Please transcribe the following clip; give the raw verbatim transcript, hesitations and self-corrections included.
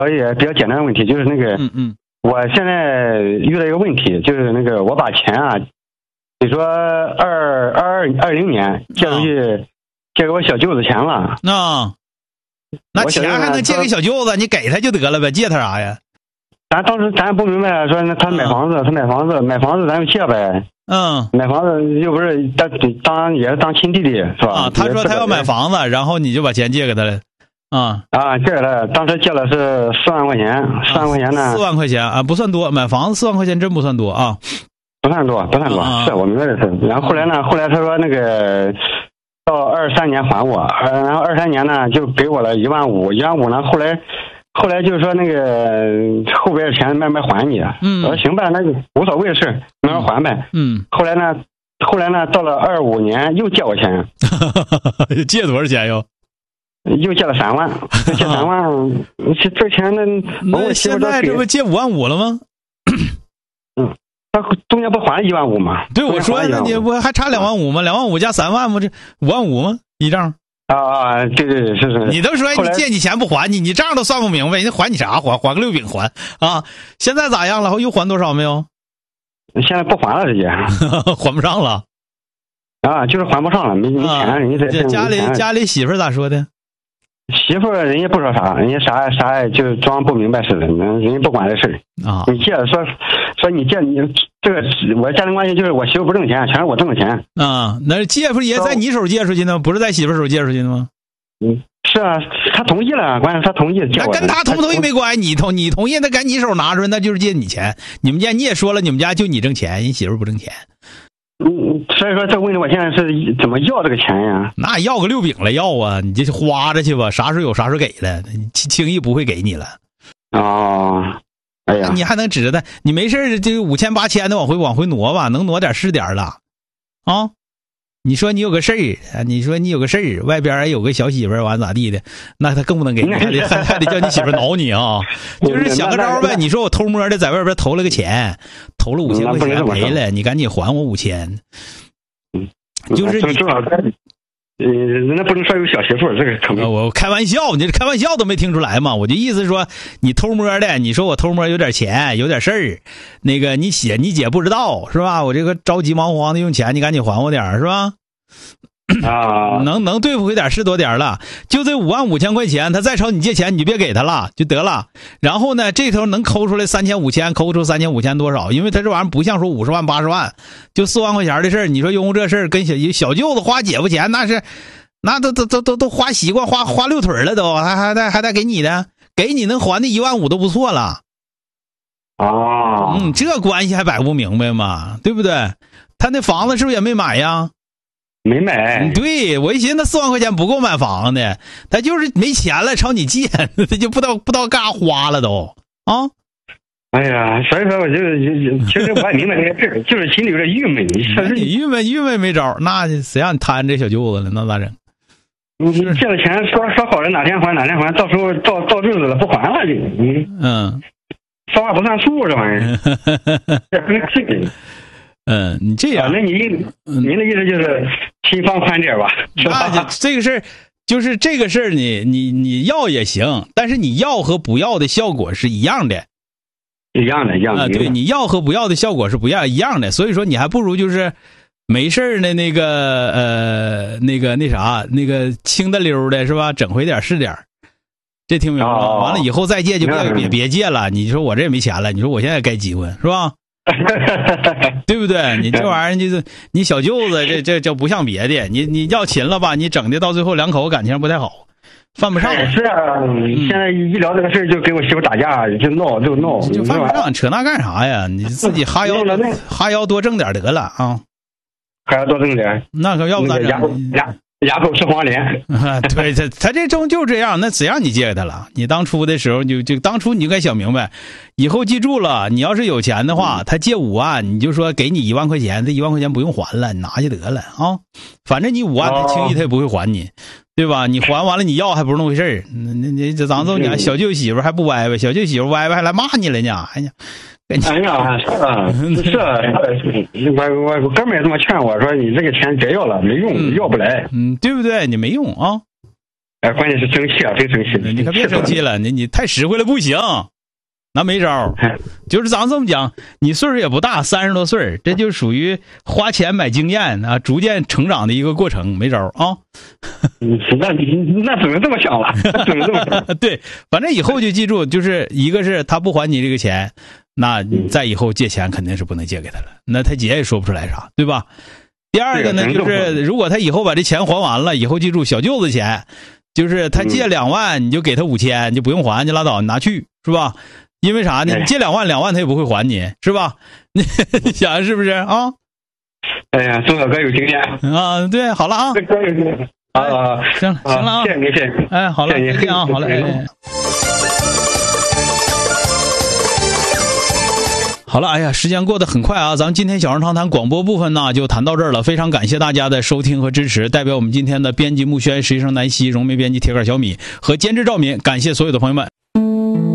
也比较简单的问题，就是那个， 嗯嗯， 我现在遇到一个问题，就是那个我把钱啊，你说二二二零年借出去，借给我小舅子钱了。 那那钱还能借给小舅子？你给他就得了呗，借他啥呀？ 咱当时咱也不明白，说那他买房子，他买房子，买房子咱就借呗。 嗯， 买房子又不是当当也是当亲弟弟是吧？ 啊，他说他要买房子，然后你就把钱借给他了。啊啊，借给他，当时借了是四万块钱，四万块钱呢？ 四万块钱啊，不算多，买房子四万块钱真不算多啊。 不算多，不算多， 啊、 是我明白的是。然后后来呢，后来他说那个到二三年还我，然后二三年呢就给我了一万五，一万五呢，后来后来就是说那个后边的钱慢慢还你。 嗯， 我说行吧，那就无所谓的事，慢慢还呗。 嗯， 后来呢，后来呢，到了二五年又借我钱， 借多少钱又？ 又借了三万，借三万，这钱呢？ 那现在这不借五万五了吗？ 嗯，他中间不还一万五吗？ 对，我说那你不还差两万五吗？两万五加三万吗？这五万五吗？一账？ 啊啊，对对对，是是。 你都说你借你钱不还你，你账都算不明白，人还你啥？还还个六饼还啊？现在咋样了？又还多少没有？ 现在不还了，直接还不上了。 啊，就是还不上了，没没钱，人家这家里家里媳妇咋说的？ 媳妇儿人家不说啥，人家啥啥就装不明白似的，人家不管这事儿啊。 你借说说你借你这个，我家庭关系就是我媳妇不挣钱，全是我挣的钱啊。那借不也在你手借出去呢？不是在媳妇手借出去的吗？ 嗯，是啊，他同意了，关键他同意借我。 那跟他同不同意没关系，你同你同意，那赶你手拿出来，那就是借你钱。你们家你也说了，你们家就你挣钱，人媳妇不挣钱。 嗯，所以说这问题我现在是怎么要这个钱呀？ 那要个六饼了要啊，你就花着去吧，啥时候有啥时候给了，轻轻易不会给你了。 哦，哎呀， 你还能指着他？你没事这五千八千的往回往回挪吧，能挪点是点了啊。你说你有个事儿，你说你有个事儿，外边有个小媳妇儿，完咋地的，那他更不能给你，还得还得叫你媳妇挠你啊！就是想个招呗。你说我偷摸的在外边投了个钱，投了五千块钱赔了，你赶紧还我五千。 嗯， 就是你， 呃，人家不能说有小媳妇，这个可能我开玩笑，你这开玩笑都没听出来嘛？我就意思说，你偷摸的，你说我偷摸有点钱，有点事儿，那个你姐你姐不知道是吧？我这个着急忙慌的用钱，你赶紧还我点是吧？ 啊， 能能对付回点是多点了，就这五万五千块钱，他再朝你借钱，你就别给他了，就得了。然后呢，这头能抠出来三千五千，抠出三千五千多少？因为他这玩意儿不像说五十万八十万，就四万块钱的事儿。你说因为这事儿跟小小舅子花姐夫钱，那是那都都都都都花习惯，花花六腿了都，还还得还得给你的，给你能还的一万五都不错了。 哦， 嗯，这关系还摆不明白吗？对不对？他那房子是不是也没买呀？ 没买。 对，我一寻思那四万块钱不够买房的，他就是没钱了朝你借，他就不知道不知道干啥花了都啊。 哎呀，所以说我就其实我也明白这个事儿，就是心里有点郁闷。 你郁闷郁闷没招，那谁让你贪这小舅子了？那咋整？ 你借了钱说说好了哪天还哪天还，到时候到到日子了不还了就嗯嗯， 说话不算数这玩意儿。这个。 嗯，你这样， 那你您的意思就是心放宽点吧？ 那就这个事儿，就是这个事儿，你你你要也行，但是你要和不要的效果是一样的， 一样的，一样的。 啊，对，你要和不要的效果是不一样一样的，所以说你还不如就是没事的那个呃那个那啥那个轻的溜的是吧？整回点是点，这听明白吗？ 哦、 完了以后再借就别别别借了。你说我这也没钱了，你说我现在该急婚是吧？对不对？你这玩意儿就是你小舅子，这这这不像别的，你你要勤了吧，你整的到最后两口子感情不太好，犯不上。 是啊，嗯、现在一聊这个事儿就给我媳妇打架，就闹就闹， 就犯不上，扯那干啥呀？你自己哈腰哈腰多挣点得了啊， 还要多挣点， 那可要不咋整？ 牙牙口吃黄连啊！对他他这终究这样，那谁让你借给他了？你当初的时候就就当初你就该想明白，以后记住了，你要是有钱的话，他借五万，你就说给你一万块钱，这一万块钱不用还了，你拿去得了啊！反正你五万，他轻易他也不会还你，对吧？你还完了你要还不是那么回事儿？那那这咱这你小舅媳妇还不歪歪，小舅媳妇歪歪还来骂你了呢！哎呀。 哎呀，是啊，是啊，我我我哥们也这么劝我说，你这个钱别要了，没用，要不来， 嗯，对不对？你没用啊。 哎，关键是生气啊，真生气！ 你可别生气了，你你太实惠了不行，那没招。就是咱这么讲，你岁数也不大，三十多岁，这就属于花钱买经验啊，逐渐成长的一个过程，没招啊。 那那只能这么想了，只能这么想。 对，反正以后就记住，就是一个是他不还你这个钱，那你再以后借钱肯定是不能借给他了，那他姐也说不出来啥，对吧？第二个呢，就是如果他以后把这钱还完了，以后记住小舅子钱。就是他借两万，你就给他五千，你就不用还，就拉倒，你拿去，是吧？因为啥呢？你借两万，两万他也不会还你，是吧？你想是不是啊？ 哎呀，钟小哥有经验啊！对，好了啊， 这哥有经验啊， 行了，行了啊， 谢谢您，谢谢您， 哎，好了，再见啊，好了，哎。好了，哎呀，时间过得很快啊！咱们今天小人长谈广播部分呢，就谈到这儿了。非常感谢大家的收听和支持，代表我们今天的编辑木轩、实习生南希、荣媒编辑铁杆小米和监制赵敏，感谢所有的朋友们。